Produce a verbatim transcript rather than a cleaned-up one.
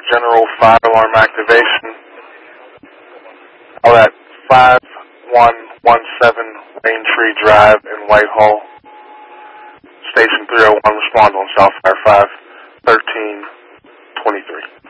General fire alarm activation. All at five one one seven Raintree Drive in Whitehall. Station three oh one, respond on Southfire five thirteen twenty-three.